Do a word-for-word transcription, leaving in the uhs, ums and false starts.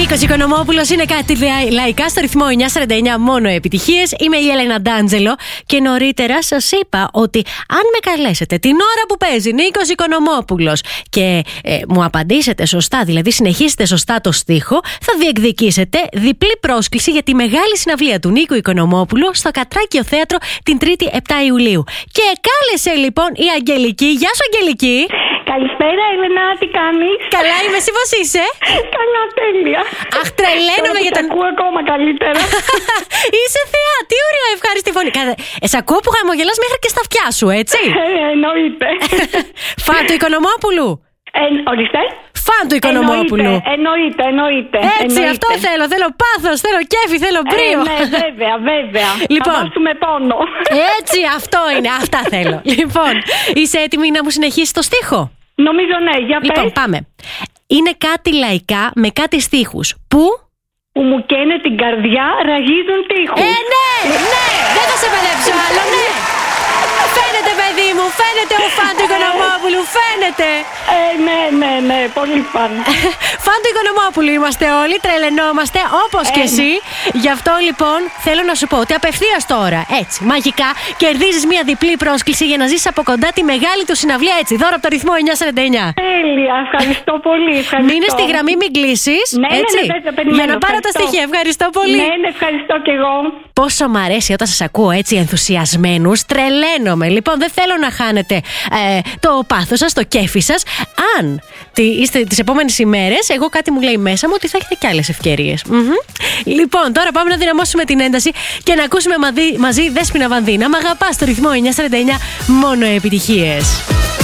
Νίκος Οικονομόπουλος, είναι κάτι λαϊκά στο ρυθμό εννιά σαράντα εννιά, μόνο επιτυχίες. Είμαι η Έλενα Ντάντζελο και νωρίτερα σας είπα ότι αν με καλέσετε την ώρα που παίζει Νίκος Οικονομόπουλος και ε, μου απαντήσετε σωστά, δηλαδή συνεχίσετε σωστά το στίχο, θα διεκδικήσετε διπλή πρόσκληση για τη μεγάλη συναυλία του Νίκου Οικονομόπουλου στο Κατράκιο Θέατρο την Τρίτη επτά Ιουλίου. Και κάλεσε λοιπόν η Αγγελική. Γεια σου, Αγγελική. Καλησπέρα, Έλενα, τι κάνεις? Καλά είμαι, εσύ πώς είσαι? Καλά, τέλεια. Αχ, τρελαίνομαι για τον... ακούω ακόμα καλύτερα. Είσαι θεά, τι ωραία, ευχάριστη φωνή. Ε, σ' ακούω που χαμογελάς μέχρι και στα αυτιά σου, έτσι? Ε, εννοείται. Φαν του Οικονομόπουλου. Ε, ορίστε. Φαν του Οικονομόπουλου. Εννοείται, εννοείται. Έτσι, εννοείται. Αυτό θέλω. Θέλω πάθος, θέλω κέφι, θέλω μπρίο. Ε, ναι, βέβαια, βέβαια. Λοιπόν, θα δώσουμε πόνο. Έτσι, αυτό είναι. Αυτά θέλω. Λοιπόν, είσαι έτοιμη να μου συνεχίσεις το στίχο? Νομίζω ναι, για πες. Λοιπόν, πάμε. Είναι κάτι λαϊκά με κάτι στίχους. Που? Που μου καίνε την καρδιά, ραγίζουν τείχους. Ε, ναι, ναι. Δεν θα σε παιδέψω άλλο, ναι. Φαίνεται, παιδί μου, φαίνεται ο φαν του Οικονομόπουλου, φαίνεται. Ε, ναι, ναι, ναι, πολύ φαν. Φαν του Οικονομόπουλου είμαστε όλοι, τρελαινόμαστε όπως ε, και εσύ. Γι' αυτό λοιπόν θέλω να σου πω ότι απευθείας τώρα, έτσι, μαγικά, κερδίζεις μια διπλή πρόσκληση για να ζήσεις από κοντά τη μεγάλη του συναυλία, έτσι, δώρο από το ρυθμό εννιά σαράντα εννιά. Τέλεια, ευχαριστώ πολύ. Ευχαριστώ. Μείνε στη γραμμή, μην κλείσεις. Ναι, έτσι, ναι, ναι, ναι, για να πάρω τα στοιχεία. Ευχαριστώ πολύ. Ναι, ναι, ευχαριστώ κι εγώ. Πόσο μ' αρέσει όταν σας ακούω έτσι ενθουσιασμένους, τρελαίνομαι. Λοιπόν, δεν θέλω να χάνετε ε, το πάθος σας, το κέφι σας. Αν τι, είστε τις επόμενες ημέρες, εγώ κάτι μου λέει μέσα μου ότι θα έχετε κι άλλες ευκαιρίες. Mm-hmm. Λοιπόν, τώρα πάμε να δυναμώσουμε την ένταση και να ακούσουμε μαζί, μαζί Δέσποινα Βανδύνα. Μ' αγαπάς στο ρυθμό εννιά σαράντα εννιά, μόνο επιτυχίες.